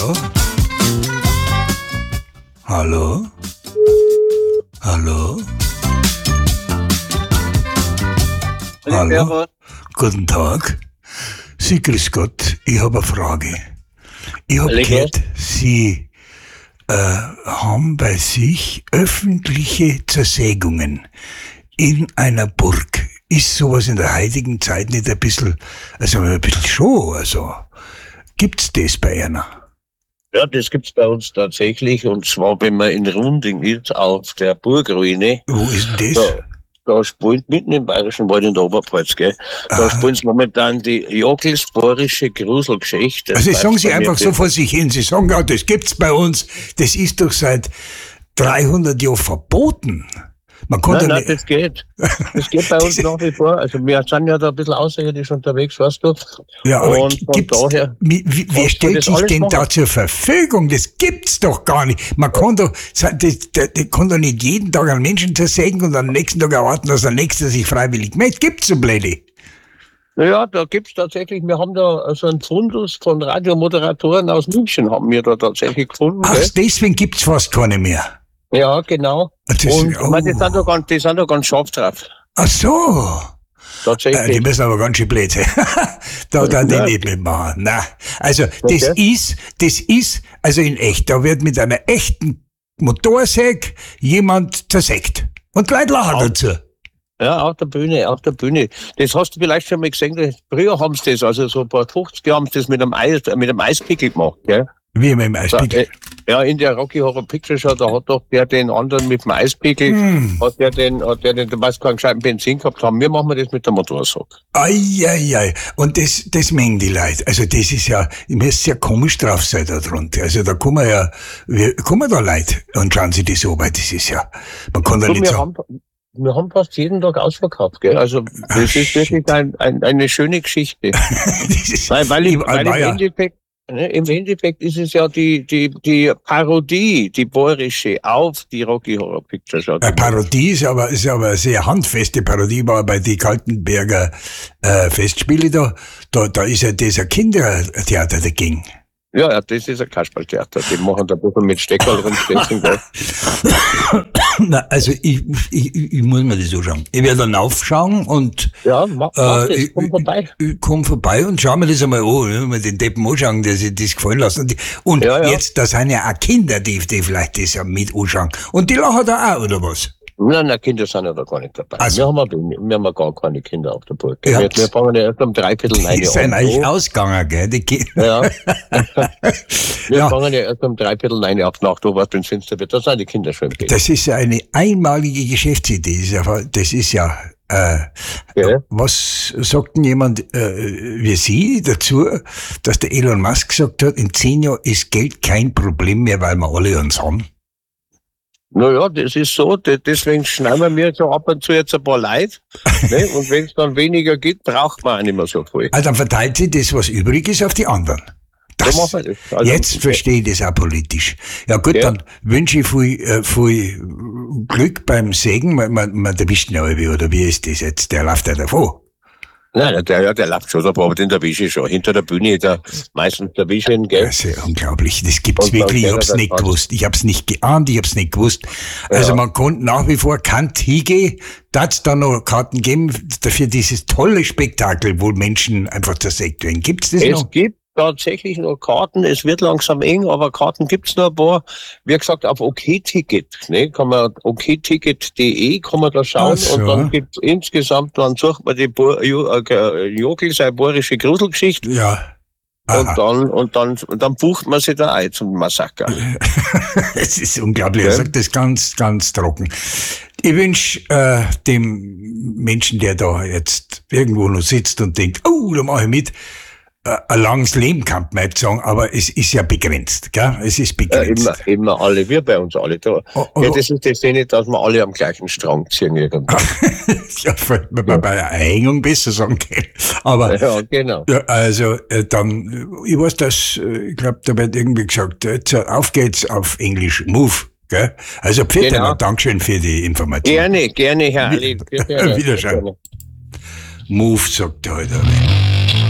Hallo? Hallo? Hallo? Hallo? Guten Tag. Sie, grüß Gott, ich habe eine Frage. Ich habe gehört, Sie haben bei sich öffentliche Zersägungen in einer Burg. Ist sowas in der heutigen Zeit nicht ein bisschen schon, also gibt's das bei einer? Ja, das gibt's bei uns tatsächlich, und zwar, wenn man in Runding ist, auf der Burgruine. Wo ist denn das? Da spielt mitten im Bayerischen Wald in der Oberpfalz, gell? Da spielen sie momentan die Jokelsborische Gruselgeschichte. Also sagen Sie einfach so vor sich hin, Sie sagen, ja, das gibt's bei uns, das ist doch seit 300 Jahren verboten. Man kann Nein, das geht. Das geht bei uns nach wie vor. Also wir sind ja da ein bisschen außerirdisch unterwegs, weißt du. Ja, aber und von daher, wer stellt sich denn da zur Verfügung? Das gibt's doch gar nicht. Man kann doch, das kann doch nicht jeden Tag einen Menschen zersägen und am nächsten Tag erwarten, dass der Nächste sich freiwillig meldet. Gibt's so blöde? Naja, da gibt's tatsächlich, wir haben da so einen Fundus von Radiomoderatoren aus München, haben wir da tatsächlich gefunden. Ach, deswegen gibt's fast keine mehr. Ja, genau. Die sind doch ganz scharf drauf. Ach so. Tatsächlich. Die müssen aber ganz schön blöd sein. da die nicht mitmachen. Nein. Also, das ist, also in echt, da wird mit einer echten Motorsäge jemand zersägt. Und Leute lachen dazu. Ja, auf der Bühne. Das hast du vielleicht schon mal gesehen. Früher haben sie das, also so ein paar 50 Jahre haben sie das mit einem Eispickel gemacht, gell? Wie mit dem Eispickel? Ja, in der Rocky Horror Picture Show, da hat doch der den anderen mit dem Eispickel, hat der den, du weißt, keinen gescheiten Benzin gehabt haben. Wir machen das mit der Motorsäge. Ei. Und das mengen die Leute. Also das ist ja, ihr müsst ja komisch drauf sein da drunter. Also da kommen da Leute und schauen sich das an, weil das ist ja, man kann da nicht sagen. Wir haben fast jeden Tag ausverkauft, gell? Also, das ist wirklich eine schöne Geschichte. Im Endeffekt ist es ja die Parodie, die bohrische, auf die Rocky Horror Picture Show. Eine Parodie ist aber eine sehr handfeste Parodie, war bei die Kaltenberger Festspiele da ist ja dieser Kindertheater dagegen. Ja, das ist ein Kasperltheater. Die machen da ein bisschen mit Steckerl rumstechen. Na, also ich muss mir das anschauen. Ich werde dann aufschauen und komm vorbei. Ich komm vorbei und schau mir das einmal an, mal den Deppen anschauen, der sich das gefallen lassen. Und jetzt, da sind ja auch Kinder, die vielleicht das ja mit anschauen. Und die lachen da auch, oder was? Nein, Kinder sind ja da gar nicht dabei. Also, wir haben gar keine Kinder auf der Burg. Wir fangen ja erst um 3:15 an. Die sind eigentlich ausgegangen, gell? Die Kinder. Wir fangen ja erst um 3:15 ab nach der Wart, wenn es finster wird. Da sind die Kinder schon im Bett. Das ist ja eine einmalige Geschäftsidee. Das ist ja was sagt denn jemand wie Sie dazu, dass der Elon Musk gesagt hat, in 10 Jahren ist Geld kein Problem mehr, weil wir alle uns haben? Naja, das ist so, deswegen schneiden wir so ab und zu jetzt ein paar Leute. Ne? Und wenn es dann weniger gibt, braucht man auch nicht mehr so viel. Also dann verteilt sich das, was übrig ist, auf die anderen. So machen wir das. Also, jetzt verstehe ich das auch politisch. Ja gut, dann wünsche ich viel Glück beim Sägen. Man erwischt ihn ja irgendwie, oder wie ist das jetzt? Der läuft ja davon. Nein, der läuft schon, aber den erwische ich schon. Hinter der Bühne ist er meistens erwischen, gell? Das ist ja unglaublich. Das gibt's wirklich. Ich hab's nicht gewusst. Ich hab's nicht geahnt, ich hab's nicht gewusst. Also man konnte nach wie vor kein hingehen. Darf's da noch Karten geben für dieses tolle Spektakel, wo Menschen einfach zersägt werden? Gibt's das noch? Es gibt tatsächlich noch Karten. Es wird langsam eng, aber Karten gibt's noch ein paar. Wie gesagt, auf OK-Ticket, ne? Kann man okticket.de kann man da schauen. So. Und dann gibt's insgesamt, dann sucht man die Jokelsborische Gruselgeschichte. Ja. Und dann bucht man sich da ein zum Massaker. Es ist unglaublich. Er sagt das ganz, ganz trocken. Ich wünsche dem Menschen, der da jetzt irgendwo noch sitzt und denkt, da mache ich mit, ein langes Leben kann man nicht sagen, aber es ist ja begrenzt, gell? Es ist begrenzt. Ja, immer alle, wir bei uns alle da. Das ist das nicht, dass wir alle am gleichen Strang ziehen irgendwann. Ja, fällt mir bei einer Einhängung besser sagen können. Aber, ja, genau. Also, dann, ich weiß, ich glaube, da wird irgendwie gesagt, jetzt, auf geht's auf Englisch, move. Gell? Also, bitte noch, Dankeschön für die Information. Gerne, Herr Ali. Wiederschauen. Move, sagt er heute.